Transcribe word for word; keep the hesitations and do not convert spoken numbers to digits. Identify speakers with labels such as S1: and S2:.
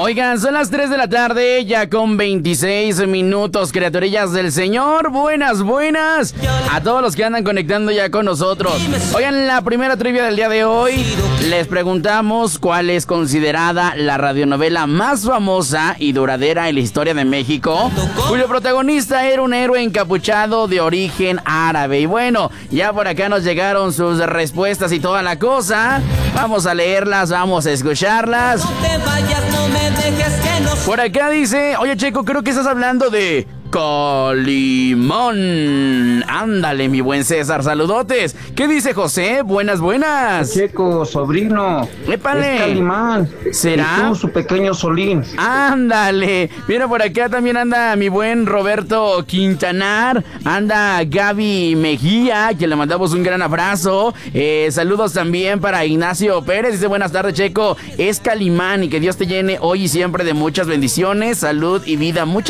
S1: Oigan, son las tres de la tarde, ya con veintiséis minutos, criaturillas del Señor. Buenas, buenas a todos los que andan conectando ya con nosotros. Oigan, la primera trivia del día de hoy, les preguntamos cuál es considerada la radionovela más famosa y duradera en la historia de México, cuyo protagonista era un héroe encapuchado de origen árabe. Y bueno, ya por acá nos llegaron sus respuestas y toda la cosa. Vamos a leerlas, vamos a escucharlas.
S2: No te vayas, no me dejes que no...
S1: Por acá dice, oye Checo, creo que estás hablando de Calimán. Ándale, mi buen César, saludotes. ¿Qué dice José? Buenas, buenas.
S3: Checo, sobrino.
S1: ¡Épale!
S3: Es Calimán.
S1: ¿Será?
S3: Y tú, su pequeño Solín.
S1: Ándale. Mira, por acá también anda mi buen Roberto Quintanar. Anda Gaby Mejía, que le mandamos un gran abrazo. Eh, saludos también para Ignacio Pérez. Dice, buenas tardes, Checo. Es Calimán y que Dios te llene hoy y siempre de muchas bendiciones, salud y vida. Muchas